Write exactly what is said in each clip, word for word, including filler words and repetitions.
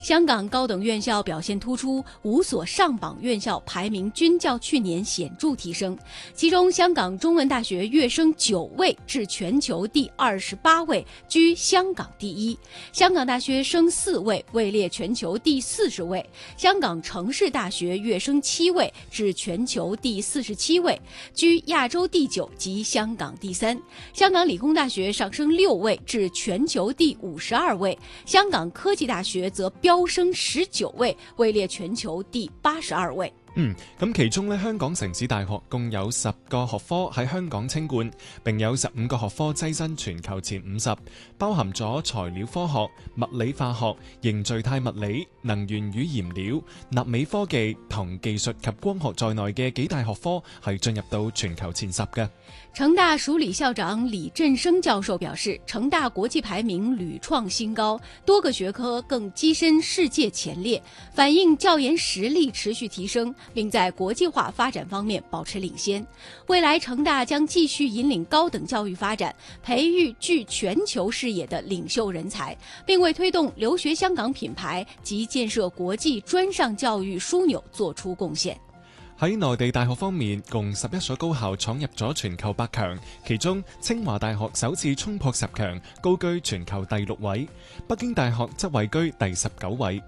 香港高等院校表现突出，五所上榜院校排名均较去年显著提升。其中，香港中文大学跃升九位至全球第二十八位，居香港第一；香港大学升四位，位列全球第四十位；香港城市大学跃升七位至全球第四十七位，居亚洲第九及香港第三；香港理工大学上升六位至全球第五十二位；香港科技大學則飆升十九位，位列全球第八十二位。 嗯，咁其中咧，香港城市大學共有十個學科喺香港稱冠，並有十五個學科躋身全球前五十，包含咗材料科學、物理化學、凝聚態物理、能源與燃料、納米科技同技術及光學在內嘅幾大學科係進入到全球前十嘅。 成大署理校長李振聲教授表示，成大國際排名屢創新高，多個學科更躋身世界前列，反映教研實力持續提升，並在國際化發展方面保持領先。未來成大將繼續引領高等教育發展，培育具全球視野的領袖人才，並為推動留學香港品牌及建設國際專上教育樞紐作出貢獻。 喺內地大學方面，共十一所高校闖入咗全球百強，其中清華大學首次衝破十強，高居全球第六位；北京大學則位居第十九位。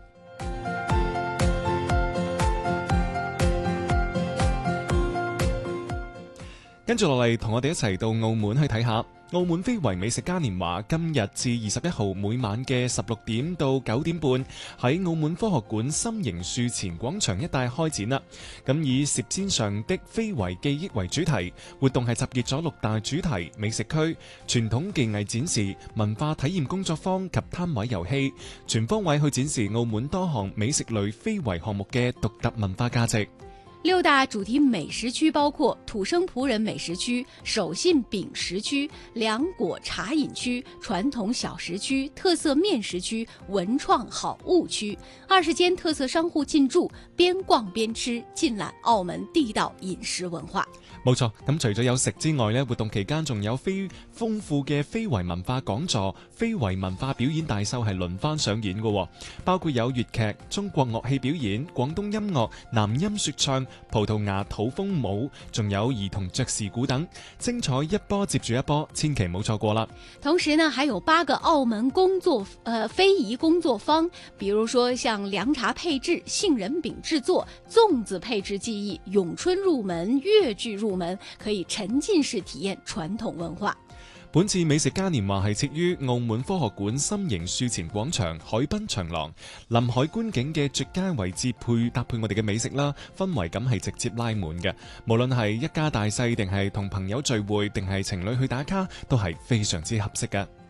跟住落嚟，同我哋一齊到澳門去睇下。澳門非遺美食嘉年華今日至二十一號每晚嘅十六點到九點半喺澳門科學館心形樹前廣場一帶開展啦。咁以舌尖上的非遺記憶為主題，活動係集結咗六大主題：美食區、傳統技藝展示、文化體驗工作坊及攤位遊戲，全方位去展示澳門多項美食類非遺項目嘅獨特文化價值。 六大主題美食區包括土生葡人美食區、手信餅食區、涼果茶飲區、傳統小食區、特色麵食區、文創好物區，二十間特色商戶進駐，邊逛邊吃，盡覽澳門地道飲食文化。 冇錯，咁除咗有食之外呢，活動期間仲有非豐富嘅非遺文化講座、非遺文化表演大秀係輪番上演嘅，包括有粵劇、中國樂器表演、廣東音樂、南音說唱、葡萄牙土風舞，仲有兒童爵士鼓等，精彩一波接住一波，千祈冇錯過啦。 同時呢，還有八個澳門工作呃非遺工作坊，比如說像涼茶配製、杏仁餅製作、粽子配製技藝、詠春入門、粵劇入門，可以沉浸式體驗傳統文化。 本次美食嘉年華係設於澳門科學館心形樹前廣場海濱長廊，臨海觀景嘅絕佳位置配搭配我哋嘅美食啦，氛圍感係直接拉滿嘅。無論係一家大細定係同朋友聚會定係情侶去打卡，都係非常之合適嘅。